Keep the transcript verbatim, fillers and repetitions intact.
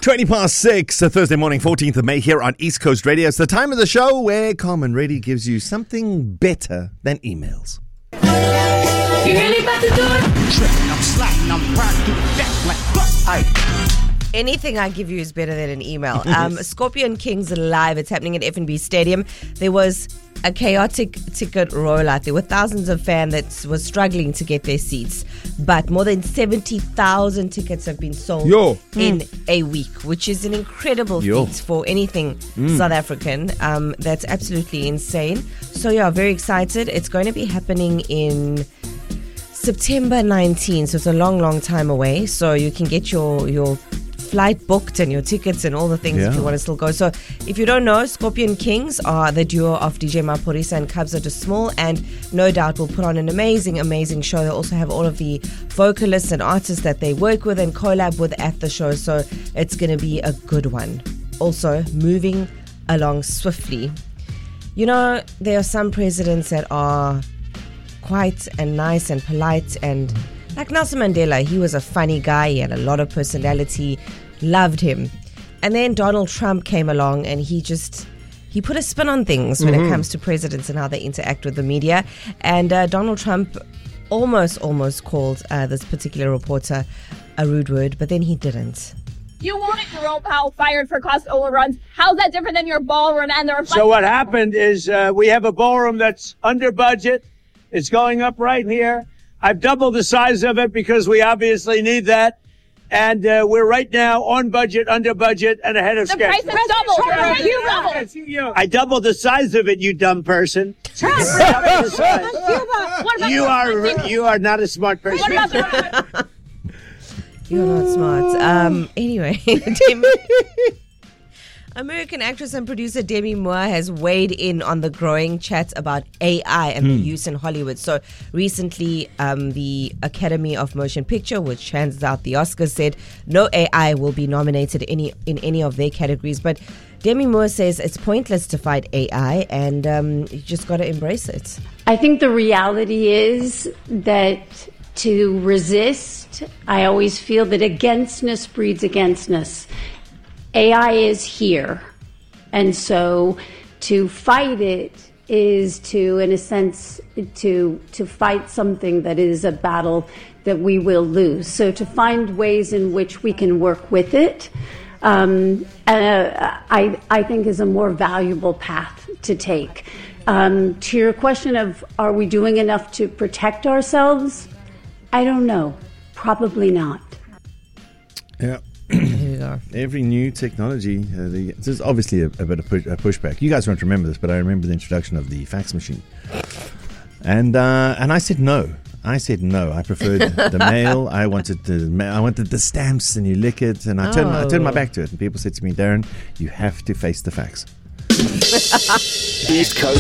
twenty past six, a Thursday morning, fourteenth of May, here on East Coast Radio. It's the time of the show where Carmen Reddy gives you something better than emails. You really about to do it? Tripping, I'm sliding, I'm riding through the back like fuck. Anything I give you is better than an email. Um, Scorpion Kings Live. It's happening at F N B Stadium. There was a chaotic ticket rollout. There were thousands of fans that was struggling to get their seats, but more than seventy thousand tickets have been sold Yo. in mm. a week, which is an incredible Yo. feat for anything mm. South African. Um, that's absolutely insane. So yeah, very excited. It's going to be happening in September nineteenth, so it's a long, long time away. So you can get your your flight booked and your tickets and all the things yeah. if you want to still go. So if you don't know, Scorpion Kings are the duo of D J Maphorisa and Kabza De Small, and no doubt will put on an amazing, amazing show. They also have all of the vocalists and artists that they work with and collab with at the show, so it's going to be a good one. Also, moving along swiftly. You know, there are some presidents that are quiet and nice and polite, and like Nelson Mandela, he was a funny guy, he had a lot of personality, loved him. And then Donald Trump came along and he just, he put a spin on things when mm-hmm. it comes to presidents and how they interact with the media. And uh, Donald Trump almost, almost called uh, this particular reporter a rude word, but then he didn't. You wanted Jerome Powell fired for cost overruns. How's that different than your ballroom and the... So what happened is uh, we have a ballroom that's under budget. It's going up right here. I've doubled the size of it because we obviously need that. And uh, we're right now on budget, under budget, and ahead of the schedule. The price is doubled. You doubled. I doubled the size of it, you dumb person. Trump. You are you are not a smart person. What about the... You're not smart. Um, anyway, Demi, American actress and producer Demi Moore has weighed in on the growing chat about A I and hmm. the use in Hollywood. So recently, um, the Academy of Motion Picture, which hands out the Oscars, said no A I will be nominated any in any of their categories. But Demi Moore says it's pointless to fight A I, and um, you just got to embrace it. I think the reality is that to resist, I always feel that againstness breeds againstness. A I is here, and so to fight it is to, in a sense, to to fight something that is a battle that we will lose. So to find ways in which we can work with it, um, uh, I I think is a more valuable path to take. Um, to your question of are we doing enough to protect ourselves? I don't know. Probably not. Yeah. Here we go. Every new technology, uh, the, there's obviously a, a bit of push, a pushback. You guys won't remember this, but I remember the introduction of the fax machine. And uh, and I said no. I said no. I preferred the mail. I wanted the I wanted the stamps, and you lick it. And I turned oh. I turned my back to it. And people said to me, Darren, you have to face the fax. East Coast.